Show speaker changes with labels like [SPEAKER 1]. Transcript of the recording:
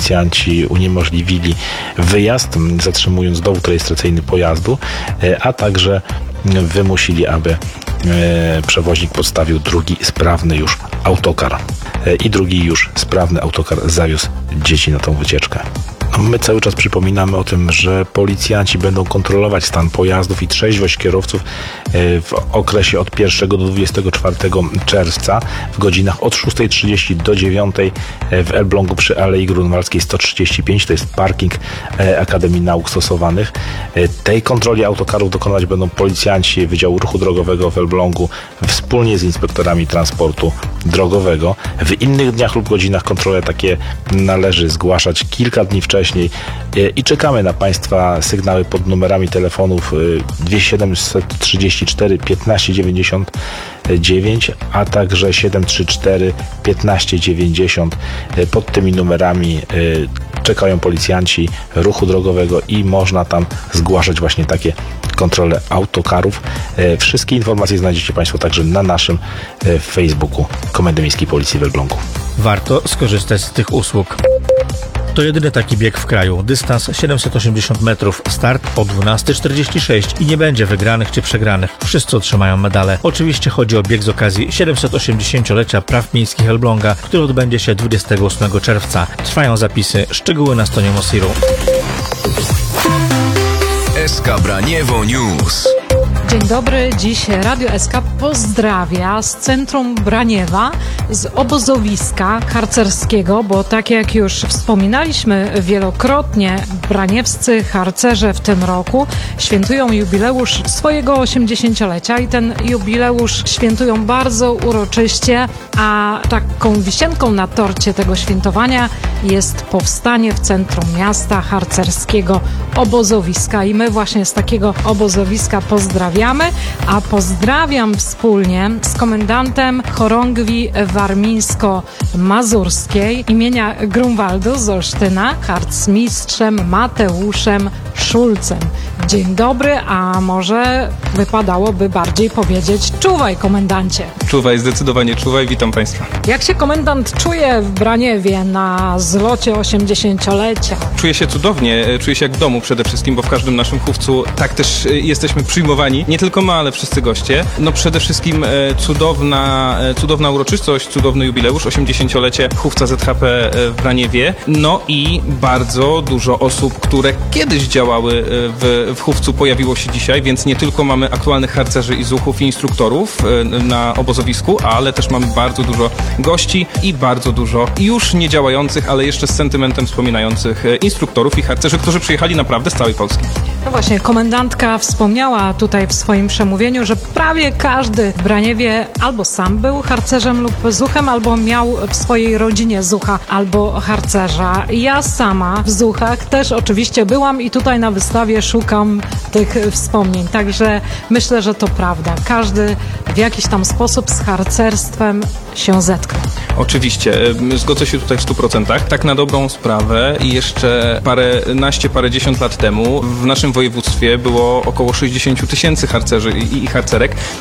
[SPEAKER 1] policjanci uniemożliwili wyjazd, zatrzymując dowód rejestracyjny pojazdu, a także wymusili, aby przewoźnik podstawił drugi sprawny już autokar. I drugi już sprawny autokar zawiózł dzieci na tą wycieczkę. My cały czas przypominamy o tym, że policjanci będą kontrolować stan pojazdów i trzeźwość kierowców w okresie od 1 do 24 czerwca w godzinach od 6:30 do 9:00 w Elblągu przy Alei Grunwaldzkiej 135, to jest parking Akademii Nauk Stosowanych. Tej kontroli autokarów dokonać będą policjanci Wydziału Ruchu Drogowego w Elblągu wspólnie z inspektorami transportu drogowego. W innych dniach lub godzinach kontrole takie należy zgłaszać kilka dni wcześniej i czekamy na Państwa sygnały pod numerami telefonów 734 15 99, a także 734 15 90. Pod tymi numerami czekają policjanci ruchu drogowego i można tam zgłaszać właśnie takie kontrolę autokarów. Wszystkie informacje znajdziecie Państwo także na naszym Facebooku Komendy Miejskiej Policji w Elblągu.
[SPEAKER 2] Warto skorzystać z tych usług. To jedyny taki bieg w kraju. Dystans 780 metrów. Start o 12:46 i nie będzie wygranych czy przegranych. Wszyscy otrzymają medale. Oczywiście chodzi o bieg z okazji 780-lecia praw miejskich Elbląga, który odbędzie się 28 czerwca. Trwają zapisy. Szczegóły na stronie Mosiru.
[SPEAKER 3] SK Braniewo News.
[SPEAKER 4] Dzień dobry, dziś Radio SK pozdrawia z centrum Braniewa, z obozowiska harcerskiego, bo tak jak już wspominaliśmy wielokrotnie, braniewscy harcerze w tym roku świętują jubileusz swojego 80-lecia i ten jubileusz świętują bardzo uroczyście, a taką wisienką na torcie tego świętowania jest powstanie w centrum miasta harcerskiego obozowiska i my właśnie z takiego obozowiska pozdrawiamy, a pozdrawiam wspólnie z komendantem chorągwi warmińsko-mazurskiej imienia Grunwaldu z Olsztyna, harcmistrzem Mateuszem Szulcem. Dzień dobry, a może wypadałoby bardziej powiedzieć czuwaj, komendancie.
[SPEAKER 5] Czuwaj, zdecydowanie czuwaj, witam Państwa.
[SPEAKER 4] Jak się komendant czuje w Braniewie na zlocie 80-lecia?
[SPEAKER 5] Czuję się cudownie, czuję się jak w domu przede wszystkim, bo w każdym naszym chówcu tak też jesteśmy przyjmowani. Nie tylko my, ale wszyscy goście. No przede wszystkim cudowna uroczystość, cudowny jubileusz, 80-lecie chówca ZHP w Braniewie. No i bardzo dużo osób, które kiedyś działały w chówcu, pojawiło się dzisiaj, więc nie tylko mamy aktualnych harcerzy i zuchów i instruktorów na obozowisku, ale też mamy bardzo dużo gości i bardzo dużo już nie działających, ale jeszcze z sentymentem wspominających instruktorów i harcerzy, którzy przyjechali naprawdę z całej Polski.
[SPEAKER 4] No właśnie, komendantka wspomniała tutaj w swoim przemówieniu, że prawie każdy w Braniewie albo sam był harcerzem lub zuchem, albo miał w swojej rodzinie zucha albo harcerza. Ja sama w zuchach też oczywiście byłam i tutaj na wystawie szukam tych wspomnień, także myślę, że to prawda. Każdy w jakiś tam sposób z harcerstwem się zetknął.
[SPEAKER 5] Oczywiście, zgodzę się tutaj w 100%. Tak na dobrą sprawę i jeszcze parędziesiąt lat temu w naszym województwie było około 60 000 harcerzy i harcerek,